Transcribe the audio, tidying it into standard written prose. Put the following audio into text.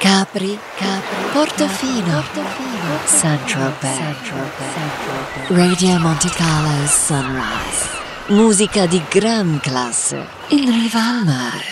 Capri, Portofino, Saint-Tropez, Radio Monte Carlo Sunrise. Musica di gran classe in riva al mare.